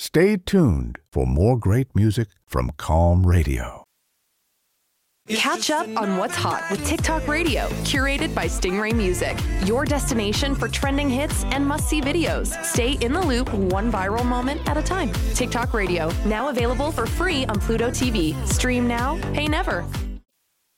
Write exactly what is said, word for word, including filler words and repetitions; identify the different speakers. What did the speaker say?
Speaker 1: Stay tuned for more great music from Calm Radio.
Speaker 2: Catch up on what's hot with TikTok Radio, curated by Stingray Music. Your destination for trending hits and must-see videos. Stay in the loop one viral moment at a time. TikTok Radio, now available for free on Pluto T V. Stream now, pay never.